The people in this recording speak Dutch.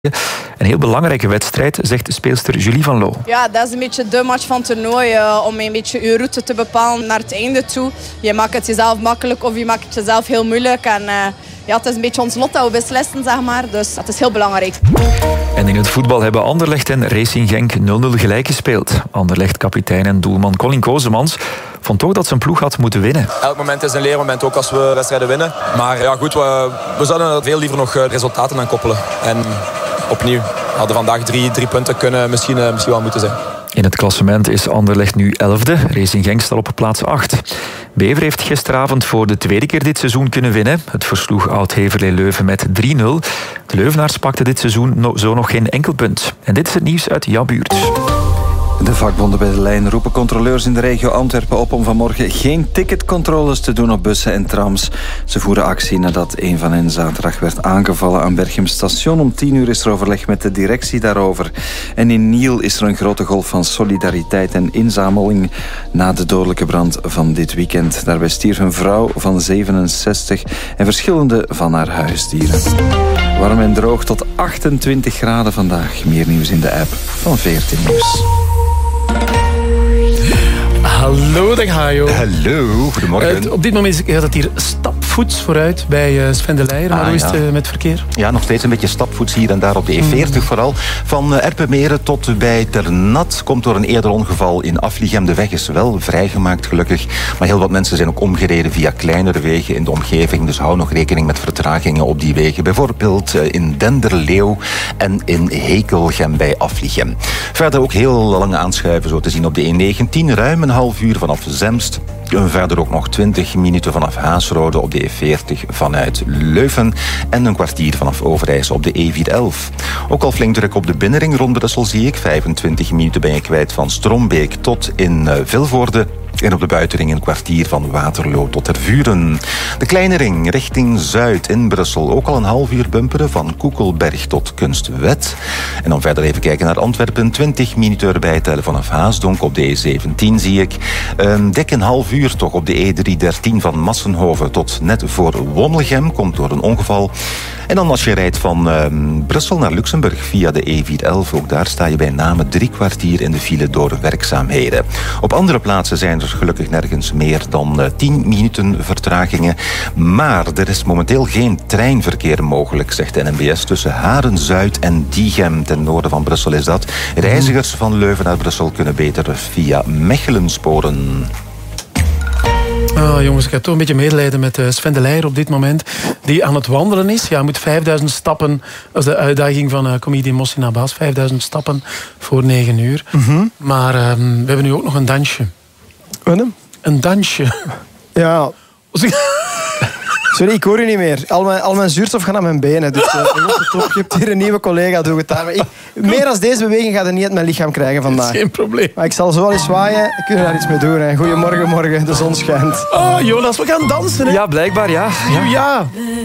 Een heel belangrijke wedstrijd, zegt speelster Julie van Loo. Ja, dat is een beetje de match van het toernooi. Om een beetje je route te bepalen naar het einde toe. Je maakt het jezelf makkelijk of je maakt het jezelf heel moeilijk. En ja, het is een beetje ons lot dat we beslissen, zeg maar. Dus dat is heel belangrijk. En in het voetbal hebben Anderlecht en Racing Genk 0-0 gelijk gespeeld. Anderlecht-kapitein en doelman Colin Kozemans vond toch dat zijn ploeg had moeten winnen. Elk moment is een leermoment, ook als we wedstrijden winnen. Maar ja, goed, we zouden veel liever nog resultaten aan koppelen. En opnieuw, hadden vandaag drie punten kunnen misschien wel moeten zijn. In het klassement is Anderlecht nu 11e. Racing Genk staat op plaats 8. Bever heeft gisteravond voor de tweede keer dit seizoen kunnen winnen. Het versloeg Oud-Heverlee Leuven met 3-0. De Leuvenaars pakten dit seizoen zo nog geen enkel punt. En dit is het nieuws uit jouw buurt. De vakbonden bij de lijn roepen controleurs in de regio Antwerpen op om vanmorgen geen ticketcontroles te doen op bussen en trams. Ze voeren actie nadat een van hen zaterdag werd aangevallen aan Berchem Station. Om 10 uur is er overleg met de directie daarover. En in Niel is er een grote golf van solidariteit en inzameling na de dodelijke brand van dit weekend. Daarbij stierf een vrouw van 67 en verschillende van haar huisdieren. Warm en droog tot 28 graden vandaag. Meer nieuws in de app van 14 Nieuws. Hallo, dag Hajo. Hallo, goedemorgen. Op dit moment gaat het hier stapvoets vooruit bij Sven de Leijer. Maar hoe is het met verkeer? Ja, nog steeds een beetje stapvoets hier en daar op de E40 vooral. Van Erpenmeren tot bij Ternat komt door een eerder ongeval in Aflichem. De weg is wel vrijgemaakt gelukkig. Maar heel wat mensen zijn ook omgereden via kleinere wegen in de omgeving. Dus hou nog rekening met vertragingen op die wegen. Bijvoorbeeld in Denderleeuw en in Hekelgem bij Aflichem. Verder ook heel lange aanschuiven zo te zien op de E19. Ruim een half uur vanaf Zemst. Verder ook nog 20 minuten vanaf Haasrode op de E40 vanuit Leuven. En een kwartier vanaf Overijse op de E411. Ook al flink druk op de binnenring rond Brussel zie ik. 25 minuten ben je kwijt van Strombeek tot in Vilvoorde. En op de buitenring een kwartier van Waterloo tot Tervuren. De kleine ring richting Zuid in Brussel. Ook al een half uur bumperen van Koekelberg tot Kunstwet. En dan verder even kijken naar Antwerpen. 20 minuten erbij tellen vanaf Haasdonk op de E17 zie ik. Dik een half uur toch op de E313 van Massenhoven tot net voor Wommelgem. Komt door een ongeval. En dan als je rijdt van Brussel naar Luxemburg via de E411. Ook daar sta je bij name 3 kwartier in de file door werkzaamheden. Op andere plaatsen zijn er gelukkig nergens meer dan 10 minuten vertragingen. Maar er is momenteel geen treinverkeer mogelijk, zegt de NMBS, tussen Haren-Zuid en Diegem. Ten noorden van Brussel is dat. Reizigers van Leuven naar Brussel kunnen beter via Mechelen sporen. Jongens, ik heb toch een beetje medelijden met Sven de Leijer op dit moment. Die aan het wandelen is. Ja, hij moet 5000 stappen. Dat is de uitdaging van comedian Mohsin Abbas. 5000 stappen voor 9 uur. Mm-hmm. Maar we hebben nu ook nog een dansje. Wat? Een dansje. Ja. Sorry, ik hoor u niet meer. Al mijn zuurstof gaat naar mijn benen. Dus je hebt hier een nieuwe collega, doe het daar. Maar meer dan deze beweging gaat er niet uit mijn lichaam krijgen vandaag. Geen probleem. Maar ik zal zo wel eens zwaaien. Ik kan er daar iets mee doen. Hè. Goedemorgen, morgen. De zon schijnt. Jonas, we gaan dansen. Hè? Ja, blijkbaar, ja. Ja.